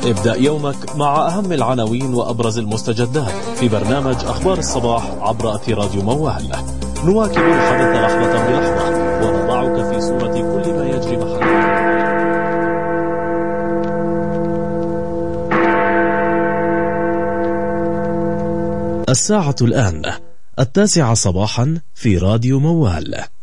ابدأ يومك مع أهم العناوين وأبرز المستجدات في برنامج أخبار الصباح عبر أثير راديو موال. نواكب الحدث لحظة بلحظة ونضعك في صورة كل ما يجري محلك. الساعة الآن 9 صباحا في راديو موال.